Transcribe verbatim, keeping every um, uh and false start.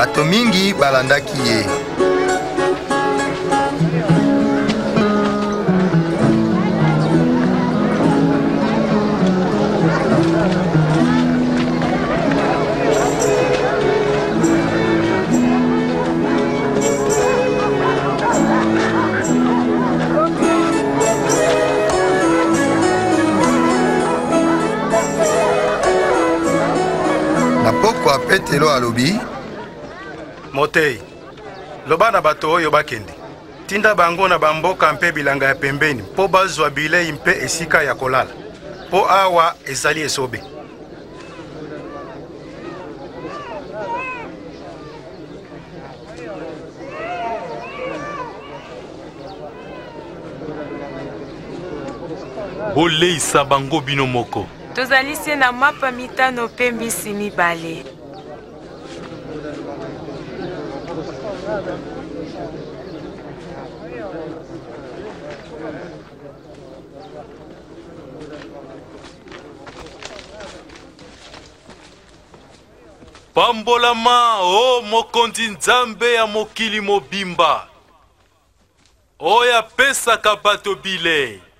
bato mingi balandaki ye. Na pokwa Petelo alobi: Motei, loba na bato oyo bakende. Tinda bango na bamboka mpe bilanga ya pembeni mpo bazwa bilei mpe esika ya kolala. Po awa ezali esobe. Boleisa bango bino moko. Tozali se na mapa mitano pe mbisi mibale. Pambolama o mokonzi nzambe ya mokili mobimba. Oya pesaka bato bilei.